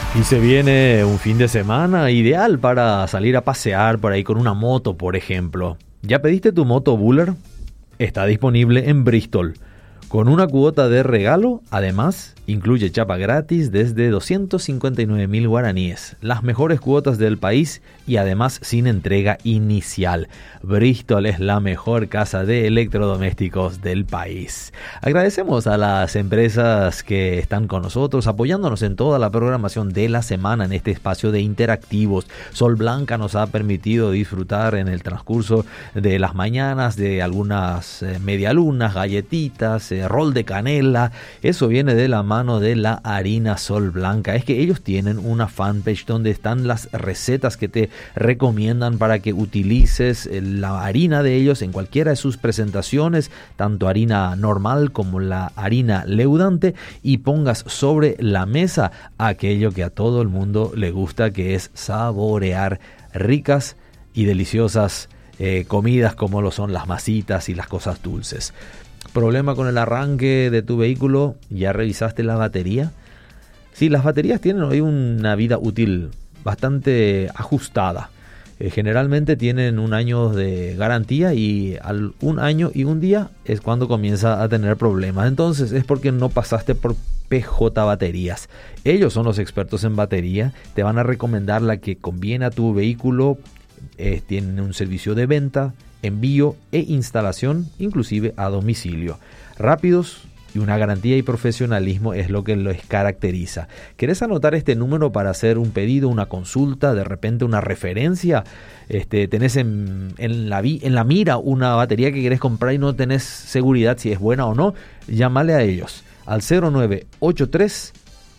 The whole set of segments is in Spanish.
Y se viene un fin de semana ideal para salir a pasear por ahí con una moto, por ejemplo. ¿Ya pediste tu moto Buller? Está disponible en Bristol. Con una cuota de regalo, además, incluye chapa gratis desde 259.000 guaraníes, las mejores cuotas del país y además sin entrega inicial. Bristol es la mejor casa de electrodomésticos del país. Agradecemos a las empresas que están con nosotros, apoyándonos en toda la programación de la semana en este espacio de interactivos. Sol Blanca nos ha permitido disfrutar en el transcurso de las mañanas de algunas medialunas, galletitas, rol de canela. Eso viene de la mano de la harina Sol Blanca. Es que ellos tienen una fanpage donde están las recetas que te recomiendan para que utilices la harina de ellos en cualquiera de sus presentaciones, tanto harina normal como la harina leudante, y pongas sobre la mesa aquello que a todo el mundo le gusta, que es saborear ricas y deliciosas comidas como lo son las masitas y las cosas dulces. ¿Problema con el arranque de tu vehículo? ¿Ya revisaste la batería? Sí, las baterías tienen hoy una vida útil bastante ajustada. Generalmente tienen 1 año de garantía y al 1 año y 1 día es cuando comienza a tener problemas. Entonces es porque no pasaste por PJ Baterías. Ellos son los expertos en batería. Te van a recomendar la que conviene a tu vehículo. Tienen un servicio de venta, envío e instalación, inclusive a domicilio. Rápidos y una garantía y profesionalismo es lo que los caracteriza. ¿Querés anotar este número para hacer un pedido, una consulta, de repente una referencia? Tenés en la mira una batería que querés comprar y no tenés seguridad si es buena o no. Llámale a ellos al 0983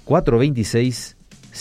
426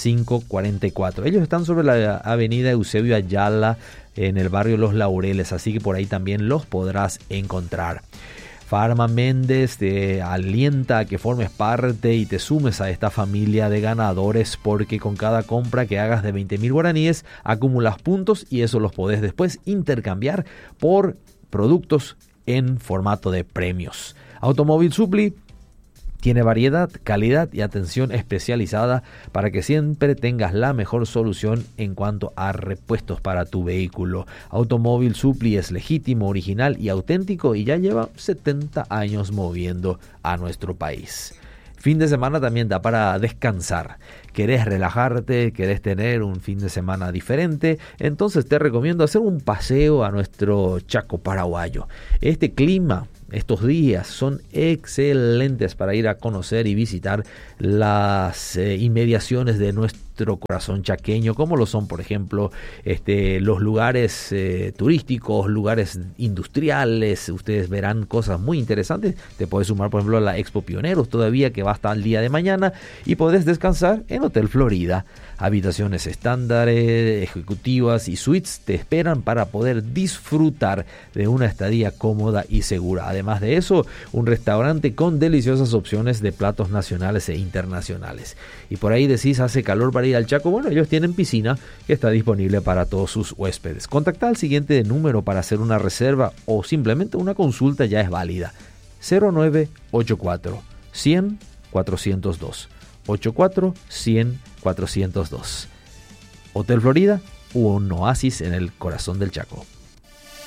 544. Ellos están sobre la avenida Eusebio Ayala en el barrio Los Laureles, así que por ahí también los podrás encontrar. Farma Méndez te alienta a que formes parte y te sumes a esta familia de ganadores, porque con cada compra que hagas de 20.000 guaraníes acumulas puntos y eso los podés después intercambiar por productos en formato de premios. Automóvil Supli tiene variedad, calidad y atención especializada para que siempre tengas la mejor solución en cuanto a repuestos para tu vehículo. Automóvil Supli es legítimo, original y auténtico y ya lleva 70 años moviendo a nuestro país. Fin de semana también da para descansar. ¿Querés relajarte? ¿Querés tener un fin de semana diferente? Entonces te recomiendo hacer un paseo a nuestro Chaco paraguayo. Este clima, estos días son excelentes para ir a conocer y visitar las inmediaciones de nuestro corazón chaqueño, como lo son, por ejemplo, los lugares turísticos, lugares industriales. Ustedes verán cosas muy interesantes. Te puedes sumar, por ejemplo, a la Expo Pioneros todavía, que va hasta el día de mañana, y podés descansar en Hotel Florida. Habitaciones estándares, ejecutivas y suites te esperan para poder disfrutar de una estadía cómoda y segura. Además de eso, un restaurante con deliciosas opciones de platos nacionales e internacionales. Y por ahí decís, hace calor para ir al Chaco. Bueno, ellos tienen piscina que está disponible para todos sus huéspedes. Contacta al siguiente número para hacer una reserva o simplemente una consulta, ya es válida. 0984 100 402 84 100 402. Hotel Florida, un oasis en el corazón del Chaco.